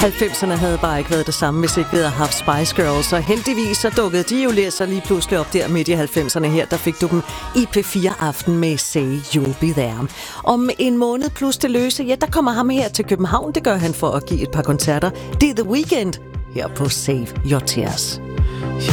90'erne havde bare ikke været det samme, hvis ikke vi havde haft Spice Girls, og heldigvis så dukkede de jo lige pludselig op der midt i 90'erne her. Der fik du dem i P4 Aften med Say You'll Be There. Om en måned plus det løse, ja, der kommer ham her til København. Det gør han for at give et par koncerter. Det er The Weeknd her på Save Your Tears.